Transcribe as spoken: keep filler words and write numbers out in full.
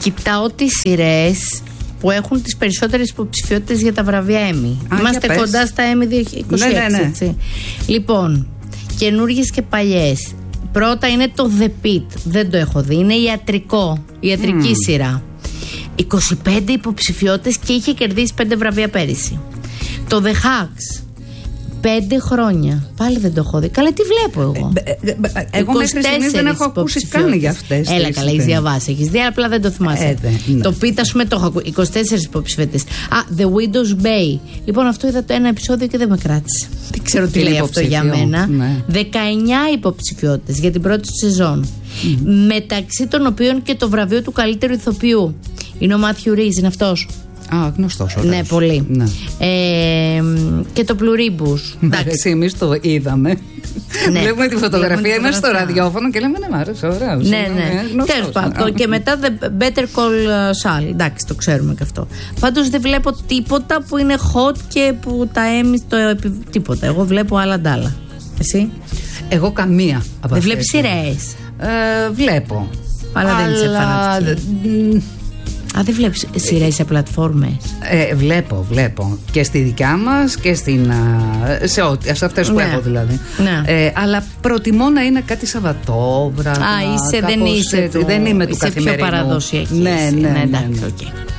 Κοιτάω τις σειρές που έχουν τις περισσότερες υποψηφιότητες για τα βραβεία Emmy. Είμαστε κοντά στα Emmy δύο χιλιάδες είκοσι έξι, ναι, ναι, ναι. Έτσι. Λοιπόν, καινούργιες και παλιές. Πρώτα είναι το The Pitt, δεν το έχω δει. Είναι ιατρικό, ιατρική mm. σειρά. είκοσι πέντε υποψηφιότητες και είχε κερδίσει πέντε βραβεία πέρυσι. Το The Hacks, πέντε χρόνια. Πάλι δεν το έχω δει. Καλά, τι βλέπω εγώ. Ε, ε, ε, εγώ μέχρι στιγμής δεν έχω ακούσει καν για αυτές. Έλα, καλά, έχεις διαβάσει. Έχεις δει, απλά δεν το θυμάσαι. Ε, δε, ναι. Το Pitt, ας πούμε, το έχω ακούσει. είκοσι τέσσερις υποψηφιότητες. Α, The Widow's Bay. Λοιπόν, αυτό είδα το ένα επεισόδιο και δεν με κράτησε. Δεν ξέρω τι λέει αυτό για μένα. Ναι. δεκαεννιά υποψηφιότητες για την πρώτη του σεζόν. Mm. Μεταξύ των οποίων και το βραβείο του καλύτερου ηθοποιού. Είναι ο Μάθιου Ριζ, είναι αυτός. Α, γνωστός ωραίος. Ναι, πολύ. Ναι. Ε, και το Πλουρίμπους. Εντάξει, εμείς το είδαμε. Ναι. Βλέπουμε τη φωτογραφία, είμαστε στο ραδιόφωνο και λέμε ναι, μ' άρεσε, ωραίος. Ναι, ναι. Τέλος πάντων. Και μετά The Better Call Saul. Εντάξει, το ξέρουμε και αυτό. Πάντως δεν βλέπω τίποτα που είναι hot και που τα έμει το επι... τίποτα. Εγώ βλέπω άλλα ντ' άλλα. Εσύ? Εγώ καμία. Δεν βλέπεις σειρές? Ε, βλέπω. Αλλά δεν είσαι φανατική. Α, δεν βλέπεις σειρές σε πλατφόρμες? Ε, βλέπω, βλέπω. Και στη δικιά μας και στην, σε, ό, σε αυτές που ναι. έχω δηλαδή. Ναι. Ε, αλλά προτιμώ να είναι κάτι Σαββατόβραδα. Α, είσαι, δεν είσαι. Έτσι, του, δεν είμαι του είσαι καθημερινού. Πιο παραδοσιακή. Ναι, ναι, ναι, ναι, εντάξει, ναι. Okay.